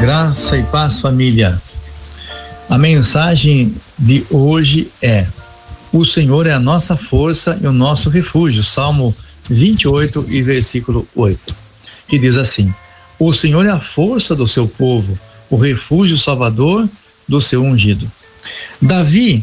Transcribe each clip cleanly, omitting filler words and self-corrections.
Graça e paz, família. A mensagem de hoje é: o Senhor é a nossa força e o nosso refúgio. Salmo 28 e versículo 8, que diz assim: o Senhor é a força do seu povo, o refúgio salvador do seu ungido. Davi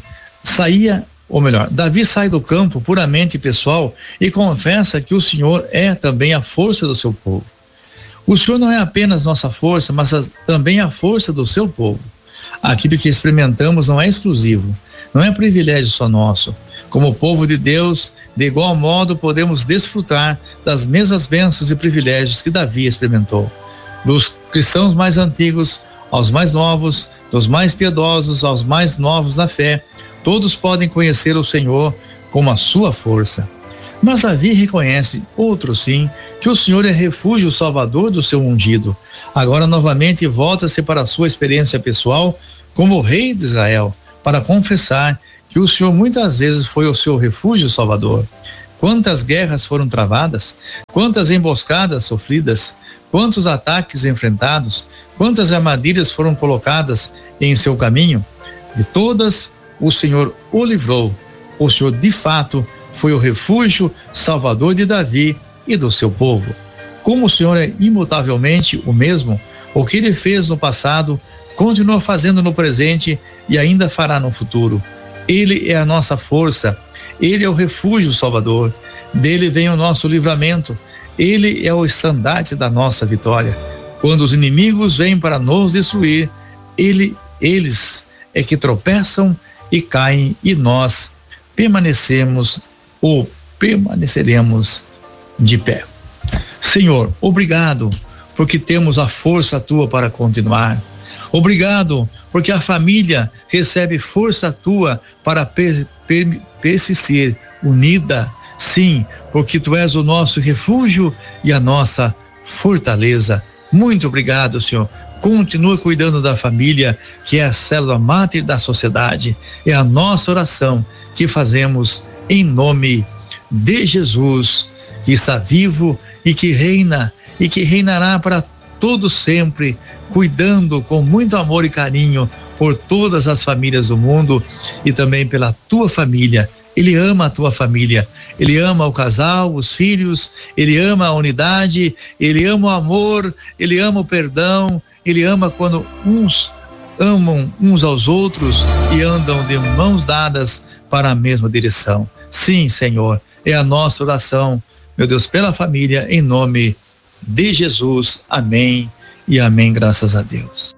sai do campo puramente pessoal e confessa que o Senhor é também a força do seu povo. O Senhor não é apenas nossa força, mas também a força do seu povo. Aquilo que experimentamos não é exclusivo, não é privilégio só nosso. Como povo de Deus, de igual modo podemos desfrutar das mesmas bênçãos e privilégios que Davi experimentou. Dos cristãos mais antigos aos mais novos, dos mais piedosos aos mais novos na fé, todos podem conhecer o Senhor como a sua força. Mas Davi reconhece, outros sim, que o Senhor é refúgio salvador do seu ungido. Agora novamente volta-se para a sua experiência pessoal como rei de Israel, para confessar que o Senhor muitas vezes foi o seu refúgio salvador. Quantas guerras foram travadas, quantas emboscadas sofridas, quantos ataques enfrentados, quantas armadilhas foram colocadas em seu caminho. De todas, o Senhor o livrou. O Senhor de fato foi o refúgio salvador de Davi e do seu povo. Como o Senhor é imutavelmente o mesmo, o que ele fez no passado, continua fazendo no presente e ainda fará no futuro. Ele é a nossa força, ele é o refúgio salvador, dele vem o nosso livramento, ele é o estandarte da nossa vitória. Quando os inimigos vêm para nos destruir, eles é que tropeçam e caem, e nós permaneceremos de pé. Senhor, obrigado porque temos a força tua para continuar. Obrigado porque a família recebe força tua para persistir unida. Sim, porque tu és o nosso refúgio e a nossa fortaleza. Muito obrigado, Senhor. Continua cuidando da família, que é a célula máter da sociedade. É a nossa oração que fazemos em nome de Jesus, que está vivo e que reina e que reinará para todo sempre, cuidando com muito amor e carinho por todas as famílias do mundo e também pela tua família. Ele ama a tua família, ele ama o casal, os filhos, ele ama a unidade, ele ama o amor, ele ama o perdão, ele ama quando uns amam uns aos outros e andam de mãos dadas para a mesma direção. Sim, Senhor, é a nossa oração, meu Deus, pela família, em nome de Jesus. Amém e amém, graças a Deus.